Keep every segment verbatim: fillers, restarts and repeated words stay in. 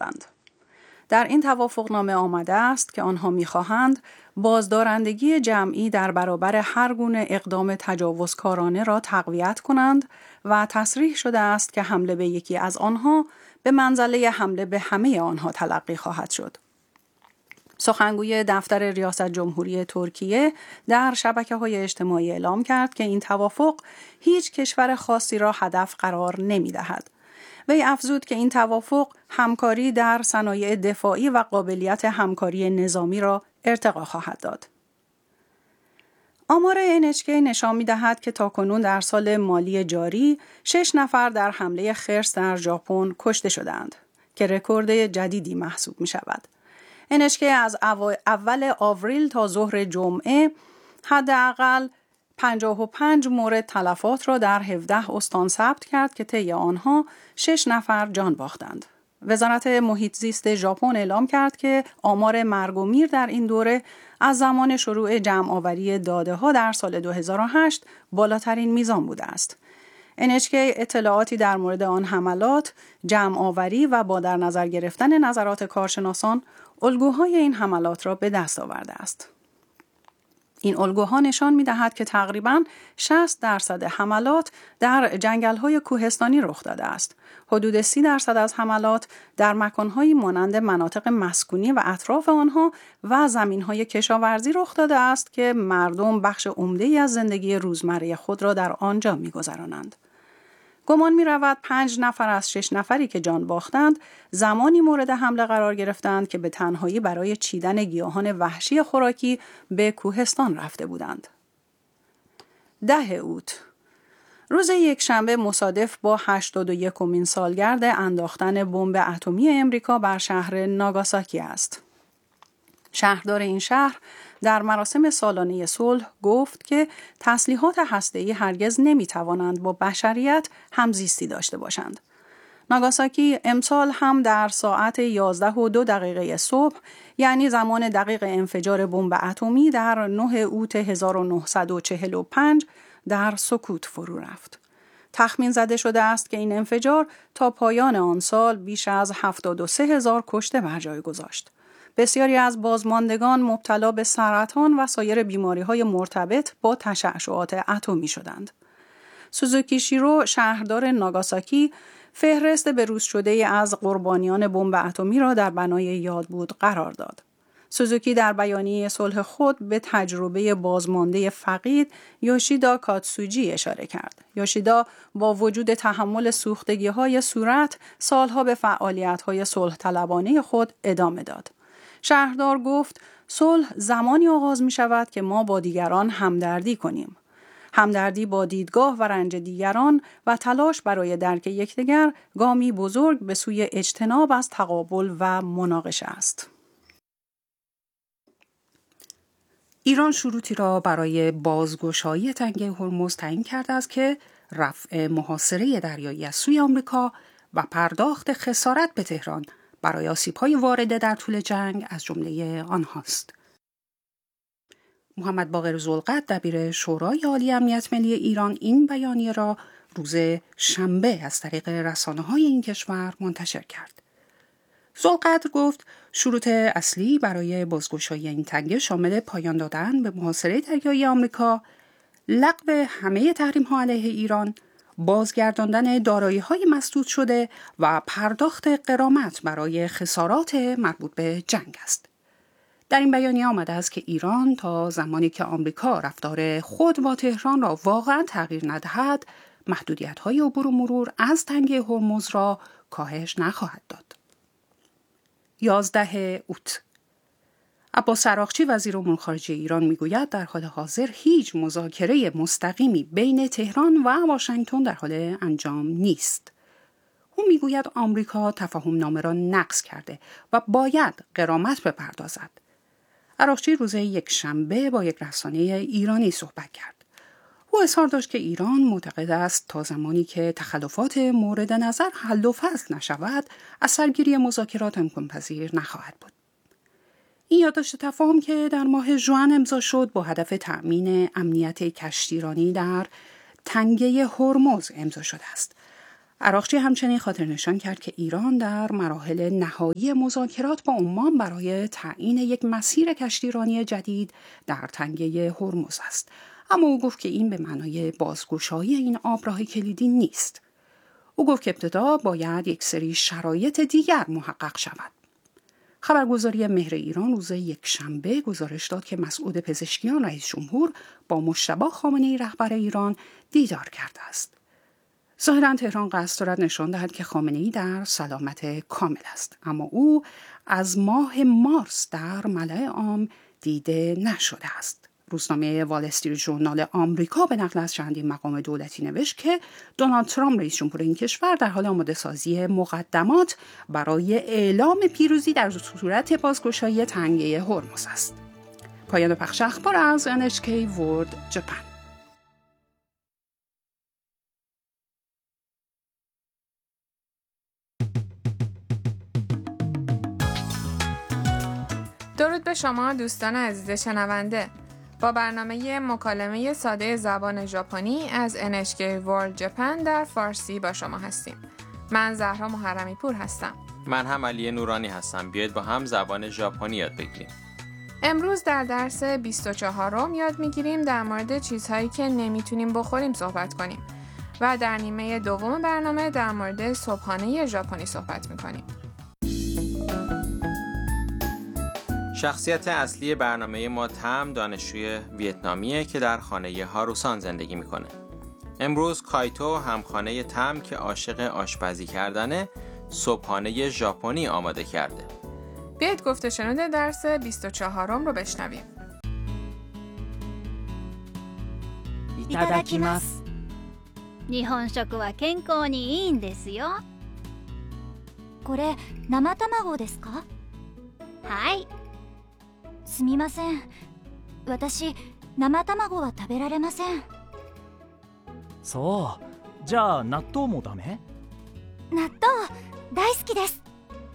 کردند. در این توافقنامه آمده است که آنها می‌خواهند بازدارندگی جمعی در برابر هر گونه اقدام تجاوزکارانه را تقویت کنند و تصریح شده است که حمله به یکی از آنها به منزله حمله به همه آنها تلقی خواهد شد. سخنگوی دفتر ریاست جمهوری ترکیه در شبکه‌های اجتماعی اعلام کرد که این توافق هیچ کشور خاصی را هدف قرار نمی‌دهد. وی افزود که این توافق همکاری در صنایع دفاعی و قابلیت همکاری نظامی را ارتقا خواهد داد. آمار ان اچ کی نشان می‌دهد که تاکنون در سال مالی جاری شش نفر در حمله خرس در ژاپن کشته شدند که رکورد جدیدی محسوب می‌شود. ان اچ کی از اول آوریل تا ظهر جمعه حداقل پنجاه و پنج مورد تلفات را در هفده استان ثبت کرد که طی آنها شش نفر جان باختند. وزارت محیط زیست ژاپن اعلام کرد که آمار مرگ و میر در این دوره از زمان شروع جمع‌آوری داده‌ها در سال دو هزار و هشت بالاترین میزان بوده است. ان اچ کی اطلاعاتی در مورد آن حملات، جمع‌آوری و با در نظر گرفتن نظرات کارشناسان الگوهای این حملات را به دست آورده است. این الگوها نشان می‌دهد که تقریباً شصت درصد حملات در جنگل‌های کوهستانی رخ داده است. حدود سی درصد از حملات در مکان‌هایی مانند مناطق مسکونی و اطراف آنها و زمین‌های کشاورزی رخ داده است که مردم بخش عمده‌ای از زندگی روزمره خود را در آنجا می‌گذرانند. گمان می‌رود پنج نفر از شش نفری که جان باختند زمانی مورد حمله قرار گرفتند که به تنهایی برای چیدن گیاهان وحشی خوراکی به کوهستان رفته بودند. ده اوت روز یکشنبه مصادف با هشتاد و یکمین سالگرد انداختن بمب اتمی امریکا بر شهر ناگاساکی است. شهردار این شهر در مراسم سالانه صلح گفت که تسلیحات هسته‌ای هرگز نمی‌توانند با بشریت همزیستی داشته باشند. ناگاساکی امسال هم در ساعت یازده و دو دقیقه صبح، یعنی زمان دقیق انفجار بمب اتمی در نه اوت هزار و نهصد و چهل و پنج در سکوت فرو رفت. تخمین زده شده است که این انفجار تا پایان آن سال بیش از هفتاد و سه هزار کشته بر جای گذاشت. بسیاری از بازماندگان مبتلا به سرطان و سایر بیماری‌های مرتبط با تشعشعات اتمی شدند. سوزوکی شیرو، شهردار ناگاساکی، فهرست بروز شده از قربانیان بمب اتمی را در بنای یادبود قرار داد. سوزوکی در بیانیه صلح خود به تجربه بازمانده فقید یوشیدا کاتسوجی اشاره کرد. یوشیدا با وجود تحمل سوختگی‌های صورت، سالها به فعالیت‌های صلح طلبانه خود ادامه داد. شهردار گفت صلح زمانی آغاز می شود که ما با دیگران همدردی کنیم. همدردی با دیدگاه و رنج دیگران و تلاش برای درک یکدیگر گامی بزرگ به سوی اجتناب از تقابل و مناقشه است. ایران شروطی را برای بازگشایی تنگه هرمز تعیین کرده است که رفع محاصره دریایی از سوی آمریکا و پرداخت خسارت به تهران برای آسیب‌های وارده در طول جنگ از جمله آنهاست. محمد باقر ذوالقدر دبیر شورای عالی امنیت ملی ایران این بیانیه را روز شنبه از طریق رسانه‌های این کشور منتشر کرد. ذوالقدر گفت شروط اصلی برای بازگشایی این تنگه شامل پایان دادن به محاصره دریایی آمریکا، لغو همه تحریم‌ها علیه ایران، بازگرداندن دارایی‌های مسدود شده و پرداخت غرامت برای خسارات مربوط به جنگ است. در این بیانیه آمده است که ایران تا زمانی که آمریکا رفتار خود با تهران را واقعا تغییر ندهد، محدودیت‌های عبور و مرور از تنگه هرمز را کاهش نخواهد داد. یازده اوت عباس عراقچی وزیر امور خارجه ایران میگوید در حال حاضر هیچ مذاکره مستقیمی بین تهران و واشنگتن در حال انجام نیست. او میگوید آمریکا تفاهم نامه را نقض کرده و باید غرامت بپردازد. عراقچی روز یک شنبه با یک رسانه ایرانی صحبت کرد. او اظهار داشت که ایران معتقد است تا زمانی که تخلفات مورد نظر حل و فصل نشود، اثرگیری مذاکرات امکان پذیر نخواهد بود. این یادداشت تفاهم که در ماه ژوئن امضا شد با هدف تأمین امنیت کشتیرانی در تنگه هرمز امضا شده است. عراقچی همچنین خاطر نشان کرد که ایران در مراحل نهایی مذاکرات با عمان برای تعیین یک مسیر کشتیرانی جدید در تنگه هرمز است. اما او گفت که این به معنای بازگشایی این آبراه کلیدی نیست. او گفت که ابتدا باید یک سری شرایط دیگر محقق شود. خبرگزاری مهر ایران روز یکشنبه گزارش داد که مسعود پزشکیان رئیس جمهور با مجتبی خامنه‌ای رهبر ایران دیدار کرده است. ظاهراً تهران قصد دارد نشان دهد که خامنه‌ای در سلامت کامل است، اما او از ماه مارس در ملأ عام دیده نشده است. روزنامه وال استریت ژورنال آمریکا به نقل از چندین مقام دولتی نوشت که دونالد ترامپ رئیس جمهور این کشور در حال آماده سازی مقدمات برای اعلام پیروزی در صورت بازگشایی تنگه هرمز است. پایان پخش اخبار از ان اچ کی ورلد ژاپن. درود به شما دوستان عزیز شنونده. با برنامه مکالمه ساده زبان ژاپنی از ان اچ کی World Japan در فارسی با شما هستیم. من زهرا محرمی پور هستم. من هم علی نورانی هستم. بیاید با هم زبان ژاپنی یاد بگیریم. امروز در درس بیست و چهارم یاد میگیریم در مورد چیزهایی که نمیتونیم بخوریم صحبت کنیم و در نیمه دوم برنامه در مورد صبحانه ژاپنی صحبت میکنیم. شخصیت اصلی برنامه ما تم دانشجوی ویتنامیه که در خانه هاروسان زندگی میکنه. امروز کایتو همخانه تم که عاشق آشپزی کردنه صبحانه ژاپنی آماده کرده. بیایید گفته شنود درس بیست و چهارم رو بشنویم. いただきます。日本食は健康にいいんですよ。これ生卵ですか？はい。すみません。私生卵は食べられません。 そう。じゃあ納豆もダメ？ 納豆大好きです。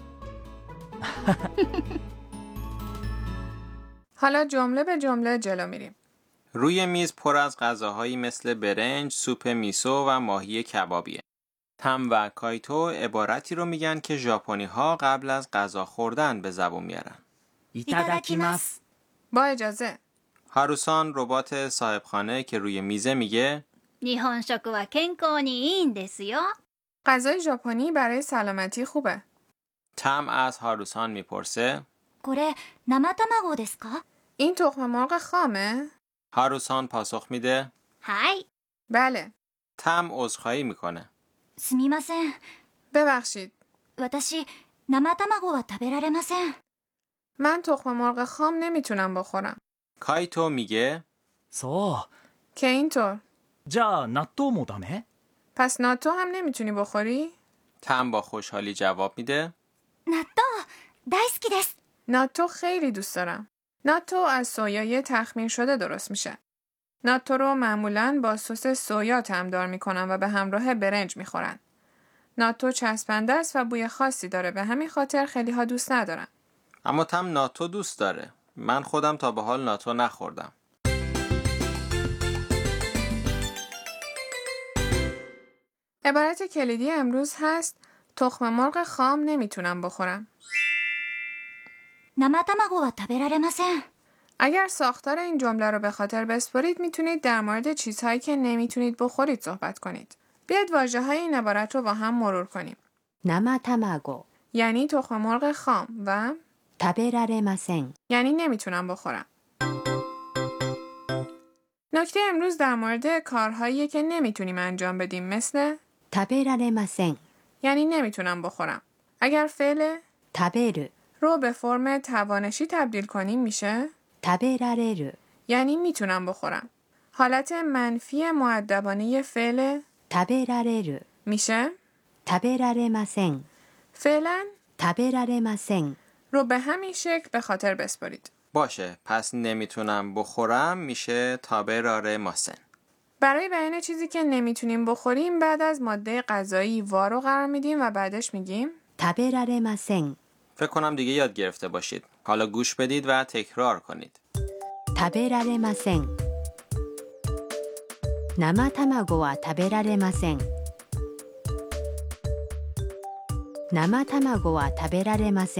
حالا جمله به جمله جلو میریم. روی میز پر از غذاهایی مثل برنج، سوپ میسو و ماهی کبابیه. تم و کایتو عبارتی رو میگن که ژاپنی ها قبل از غذا خوردن به زبون میارن. いただきます。 با اجازه. هاروسان ربات صاحبخانه که روی میزه میگه 日本食は健康にいいんですよ。 غذای ژاپنی برای سلامتی خوبه. تم از هاروسان میپرسه これ生卵ですか？ این تخم مرغ خامه؟ هاروسان پاسخ میده はい。 بله. تم عذرخواهی میکنه すみません。 ببخشید. 私生卵は食べられません。 من تخم مرغ خام نمیتونم بخورم. کایتو میگه そう。 که اینطور. じゃあ納豆もダメ？ پس ناتو هم نمیتونی بخوری؟ تم با خوشحالی جواب میده 納豆大好きです。 ناتو خیلی دوست دارم. ناتو از سویای تخمیر شده درست میشه. ناتو رو معمولاً با سس سویا طعمدار میکنن و به همراه برنج میخورن. ناتو چسبنده است و بوی خاصی داره، به همین خاطر خیلی ها دوست ندارن. اما تم ناتو دوست داره. من خودم تا به حال ناتو نخوردم. عبارت کلیدی امروز هست تخم مرغ خام نمیتونم بخورم. 生卵は食べられません。 اگر ساختار این جمله رو به خاطر بسپارید میتونید در مورد چیزهایی که نمیتونید بخورید صحبت کنید. بیاید واژه‌های این عبارت رو با هم مرور کنیم. 生卵 یعنی تخم مرغ خام و 食べられません یعنی نمیتونم بخورم. نکته امروز در مورد کارهایی که نمیتونیم انجام بدیم مثل 食べられません یعنی نمیتونم بخورم. اگر فعل 食べる رو به فرم توانشی تبدیل کنیم میشه 食べられる یعنی میتونم بخورم. حالت منفی مؤدبانه فعل 食べられる میشه 食べられません فعلا 食べられません رو به همین شکل به خاطر بسپارید. باشه، پس نمیتونم بخورم میشه تابراره ماسن. برای بیان چیزی که نمیتونیم بخوریم بعد از ماده غذایی وا رو قرار میدیم و بعدش میگیم 食べられません فکر کنم دیگه یاد گرفته باشید. حالا گوش بدید و تکرار کنید. 食べられません生卵は食べられません生卵は食べられません